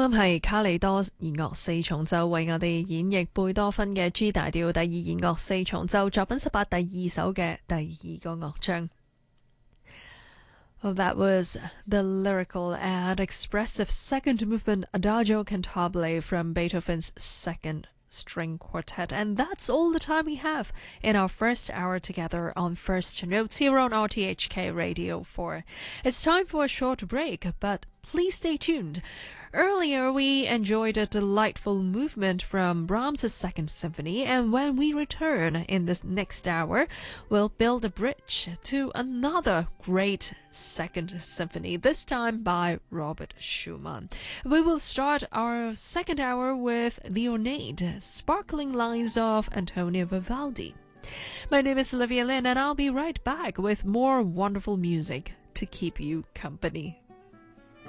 啱係卡里多弦樂四重奏為我哋演繹貝多芬嘅 G 大調第二弦樂四重奏作品18第二首嘅第二個樂章。Well, that was the lyrical and expressive second movement Adagio Cantabile from Beethoven's Second String Quartet. And that's all the time we have in our first hour together on First Notes here on RTHK Radio 4. It's time for a short break, but please stay tuned. Earlier, we enjoyed a delightful movement from Brahms' Second Symphony, and when we return in this next hour, we'll build a bridge to another great Second Symphony, this time by Robert Schumann. We will start our second hour with the ornate, sparkling lines of Antonio Vivaldi. My name is Olivia Lin, and I'll be right back with more wonderful music to keep you company.